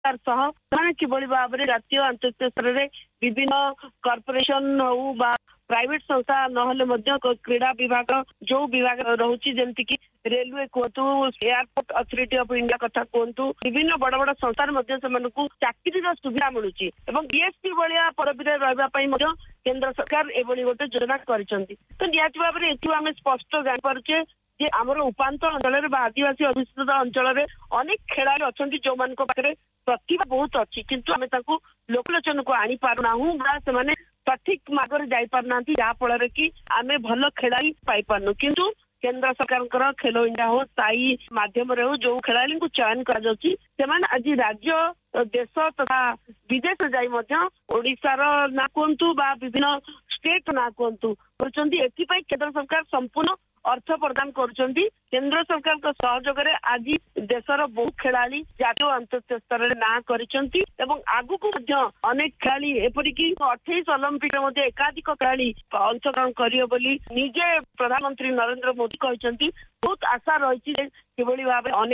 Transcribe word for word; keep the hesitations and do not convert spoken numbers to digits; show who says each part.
Speaker 1: किभली भाव में जातीय अंतर्राष्ट्रीय स्तर में विभिन्न कॉर्पोरेशन हो प्राइवेट संस्था ना क्रीड़ा विभाग जो विभाग रोचे जमती कि रेलवे कहतु एयरपोर्ट अथॉरिटी ऑफ इंडिया कथा कहतु विभिन्न बड़ बड़ संस्था से चाकरी सुविधा मिलूँ बीएसपी भाया पदवी रहा केंद्र सरकार एभली गोटे योजना कर तो निहत भाव में ये आम स्पष्ट जापारे जे आमर उपात अंचल आदिवासी अधुषित अंचल में अनेक खेलाड़ी अच्छा जो मान पाखे प्रतिभा बहुत अच्छी किंतु आम लोकलोचन को आनी पारना से सठिक मार्ग जापारना जहाँफल कि आम भल खेलाड़ी पाई पारनु किंतु केंद्र सरकार खेलो इंडिया हो स्थायी माध्यम हो जो खेलाड़ी को चयन कर आज राज्य देश तथा विदेश जाशार ना कहतु विभिन्न स्टेट ना कहतु केंद्र सरकार संपूर्ण अर्थ प्रदान करुँच केंद्र सरकार का सहयोग आज देशर बहुत खेलाड़ी जातीय अंतर्राष्ट्रीय स्तर में ना करगू को अनेक खेलाड़ी एपरिक अठाईस ओलंपिक एकाधिक खेलाड़ी अंशग्रहण करेंगे निजे प्रधानमंत्री नरेंद्र मोदी कहते बहुत आशा रही भाव